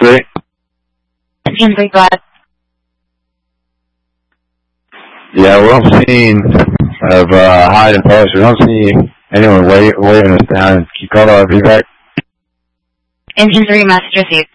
3. Engine 3, glad. Yeah, we don't see of hide and post. We don't see anyone waving us down. Can you call our evac? Engine 3, message received.